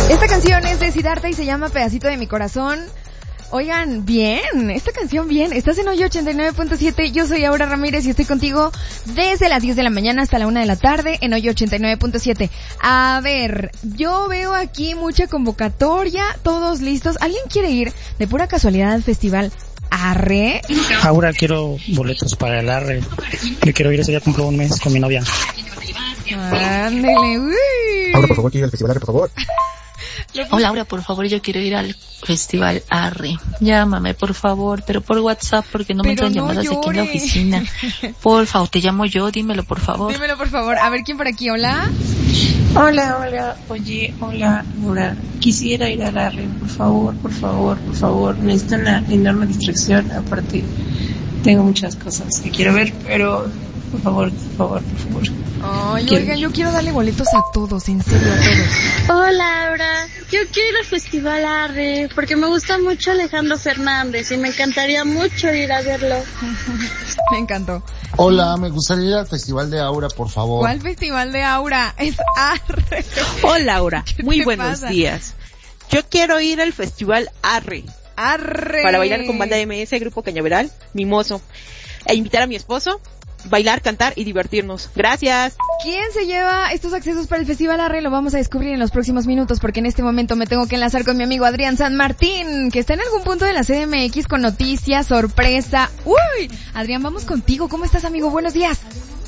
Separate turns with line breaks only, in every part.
Esta canción es de Siddhartha y se llama Pedacito de mi corazón. Oigan, bien, esta canción bien. Estás en Hoy 89.7, yo soy Aura Ramírez y estoy contigo desde las 10 de la mañana hasta la 1 de la tarde en Hoy 89.7. A ver, yo veo aquí mucha convocatoria, todos listos. ¿Alguien quiere ir de pura casualidad al festival Arre?
Aura, quiero boletos para el Arre. Yo quiero ir, ese día cumplo un mes con mi novia.
Ándele, uy.
Aura, por favor, quiero ir al festival Arre, por favor.
Hola, Aura, por favor, yo quiero ir al festival Arre. Llámame, por favor, pero por WhatsApp, porque no me entran llamadas aquí en la oficina. Por favor, te llamo yo, dímelo, por favor.
Dímelo, por favor. A ver, ¿quién por aquí? ¿Hola?
Hola. Oye, hola, Aura. Quisiera ir al Arre, por favor. Necesito una enorme distracción. Aparte, tengo muchas cosas que quiero ver, pero por favor.
Ay, oigan, yo quiero darle boletos a todos, en serio, a todos.
Hola, Aura. Yo quiero ir al festival Arre, porque me gusta mucho Alejandro Fernández y me encantaría mucho ir a verlo.
Me encantó.
Hola, me gustaría ir al festival de Aura, por favor.
¿Cuál festival de Aura? Es Arre.
Hola, Aura. Muy buenos
pasa?
días. Yo quiero ir al festival Arre.
Arre.
Para bailar con banda MS, Grupo Cañaveral, Mimoso. E invitar a mi esposo, bailar, cantar y divertirnos. Gracias.
¿Quién se lleva estos accesos para el Festival Arre? Lo vamos a descubrir en los próximos minutos, porque en este momento me tengo que enlazar con mi amigo Adrián San Martín, que está en algún punto de la CDMX con noticias, sorpresa. ¡Uy! Adrián, vamos contigo. ¿Cómo estás, amigo? Buenos días.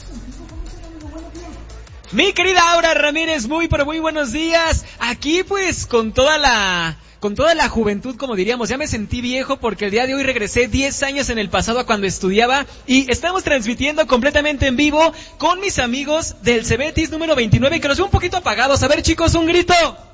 Mi querida Aura Ramírez, muy buenos días. Aquí pues con toda la juventud, como diríamos. Ya me sentí viejo porque el día de hoy regresé 10 años en el pasado a cuando estudiaba y estamos transmitiendo completamente en vivo con mis amigos del Cebetis número 29, que los veo un poquito apagados. A ver, chicos, un grito.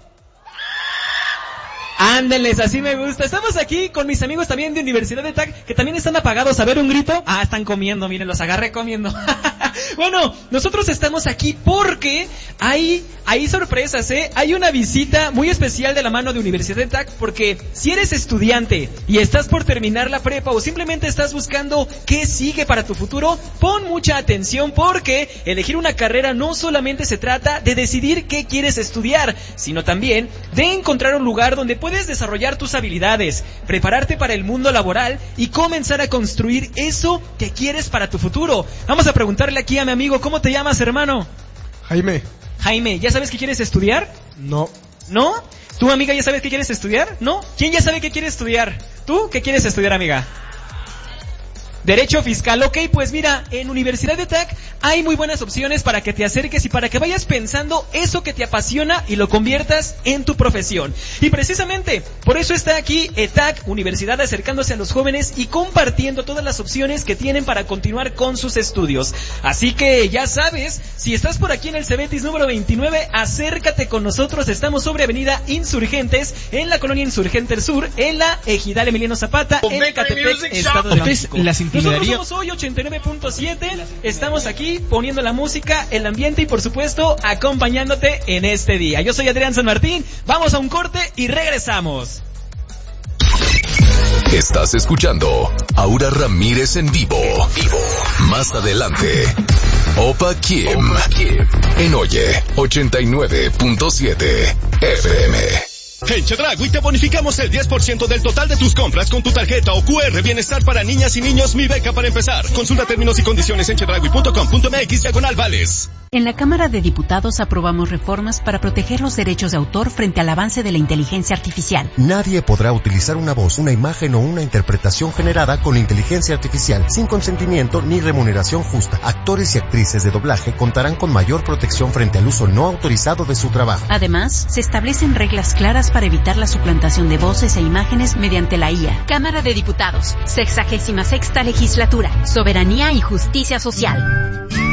Ándeles, así me gusta. Estamos aquí con mis amigos también de Universidad de TAC, que también están apagados. A ver, un grito. Ah, están comiendo, miren, los agarré comiendo. Bueno, nosotros estamos aquí porque hay sorpresas, Hay una visita muy especial de la mano de Universidad de TAC, porque si eres estudiante y estás por terminar la prepa o simplemente estás buscando qué sigue para tu futuro, pon mucha atención, porque elegir una carrera no solamente se trata de decidir qué quieres estudiar, sino también de encontrar un lugar donde puedes desarrollar tus habilidades, prepararte para el mundo laboral y comenzar a construir eso que quieres para tu futuro. Vamos a preguntarle aquí a mi amigo, ¿cómo te llamas, hermano? Jaime, ¿ya sabes qué quieres estudiar?
No.
¿No? ¿Tú, amiga, ya sabes qué quieres estudiar? ¿No? ¿Quién ya sabe qué quiere estudiar? ¿Tú qué quieres estudiar, amiga? Derecho fiscal. Ok, pues mira, en Universidad de TAC hay muy buenas opciones para que te acerques y para que vayas pensando eso que te apasiona y lo conviertas en tu profesión. Y precisamente por eso está aquí TAC, Universidad, acercándose a los jóvenes y compartiendo todas las opciones que tienen para continuar con sus estudios. Así que ya sabes, si estás por aquí en el Cebetis número 29, acércate con nosotros. Estamos sobre Avenida Insurgentes, en la colonia Insurgentes Sur, en la Ejidal Emiliano Zapata, en Ecatepec, Estado de México. Nosotros somos Hoy 89.7, estamos aquí poniendo la música, el ambiente y por supuesto acompañándote en este día. Yo soy Adrián San Martín, vamos a un corte y regresamos.
Estás escuchando Aura Ramírez en vivo. Más adelante, Opa Kim en Oye 89.7 FM.
En Chedraui te bonificamos el 10% del total de tus compras con tu tarjeta o QR Bienestar para niñas y niños Mi Beca para empezar. Consulta términos y condiciones en chedraui.com.mx/vales.
En la Cámara de Diputados aprobamos reformas para proteger los derechos de autor frente al avance de la inteligencia artificial.
Nadie podrá utilizar una voz, una imagen o una interpretación generada con inteligencia artificial sin consentimiento ni remuneración justa. Actores y actrices de doblaje contarán con mayor protección frente al uso no autorizado de su trabajo.
Además, se establecen reglas claras para evitar la suplantación de voces e imágenes mediante la IA.
Cámara de Diputados, 66ª Legislatura, Soberanía y Justicia Social.